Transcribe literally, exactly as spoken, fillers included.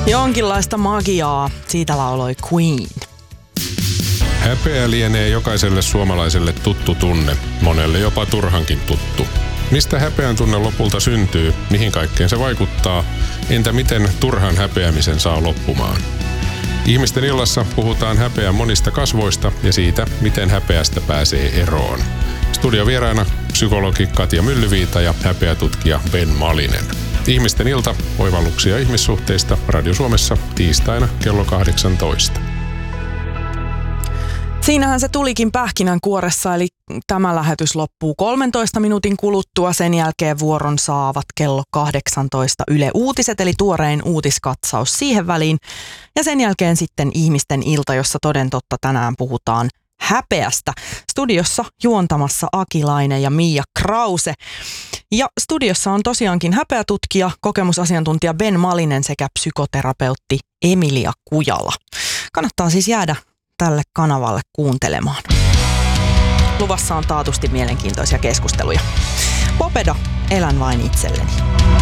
Jonkinlaista magiaa, siitä lauloi Queen. Häpeä lienee jokaiselle suomalaiselle tuttu tunne, monelle jopa turhankin tuttu. Mistä häpeän tunne lopulta syntyy, mihin kaikkeen se vaikuttaa, entä miten turhan häpeämisen saa loppumaan? Ihmisten illassa puhutaan häpeän monista kasvoista ja siitä, miten häpeästä pääsee eroon. Studiovieraina psykologi Katja Myllyviita ja häpeätutkija Ben Malinen. Ihmisten ilta, oivalluksia ihmissuhteista Radio Suomessa tiistaina kello kahdeksantoista. Siinähän se tulikin pähkinänkuoressa, eli tämä lähetys loppuu kolmentoista minuutin kuluttua. Sen jälkeen vuoron saavat kello kahdeksantoista Yle Uutiset, eli tuorein uutiskatsaus siihen väliin. Ja sen jälkeen sitten Ihmisten ilta, jossa toden totta tänään puhutaan häpeästä. Studiossa juontamassa Akilainen ja Mia Krause. Ja studiossa on tosiaankin häpeätutkija, kokemusasiantuntija Ben Malinen sekä psykoterapeutti Emilia Kujala. Kannattaa siis jäädä tälle kanavalle kuuntelemaan. Luvassa on taatusti mielenkiintoisia keskusteluja. Popeda, elän vain itselleni.